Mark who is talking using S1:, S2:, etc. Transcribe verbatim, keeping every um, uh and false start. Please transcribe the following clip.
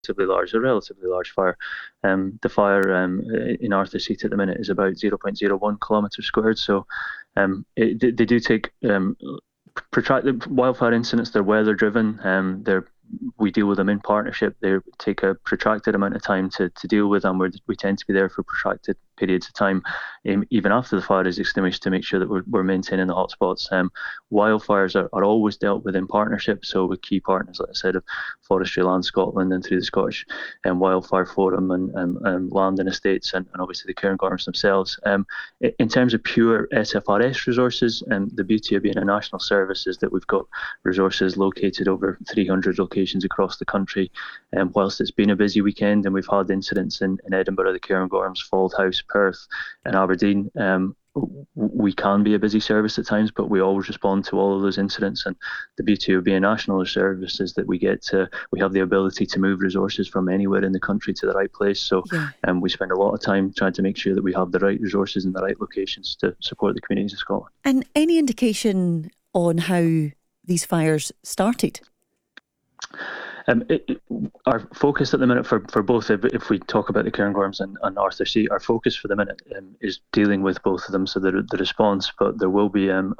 S1: relatively large, a relatively large fire. Um, the fire um, in Arthur Seat at the minute is about zero point zero one kilometres squared. So um, it, they, they do take um, protracted wildfire incidents. They're weather driven. Um, they're we deal with them in partnership. They take a protracted amount of time to, to deal with, and we we tend to be there for protracted periods of time, um, even after the fire is extinguished, to make sure that we're, we're maintaining the hotspots. Um, wildfires are, are always dealt with in partnership, so with key partners, like I said, of Forestry Land Scotland and through the Scottish um, Wildfire Forum and, and, and Land and Estates, and, and obviously the Cairngorms themselves. Um, in terms of pure S F R S resources, um, the beauty of being a national service is that we've got resources located over three hundred locations across the country. And um, whilst it's been a busy weekend and we've had incidents in, in Edinburgh, the Cairngorms, Fauldhouse, Perth and Aberdeen, um, we can be a busy service at times, but we always respond to all of those incidents. And the beauty of being a national service is that we get to, we have the ability to move resources from anywhere in the country to the right place. So
S2: Yeah.
S1: um, we spend a lot of time trying to make sure that we have the right resources in the right locations to support the communities of Scotland.
S2: And any indication on how these fires started?
S1: Um, it, it, our focus at the minute for, for both, if, if we talk about the Cairngorms and, and Arthur Seat, our focus for the minute um, is dealing with both of them, so the, the response, but there will be um,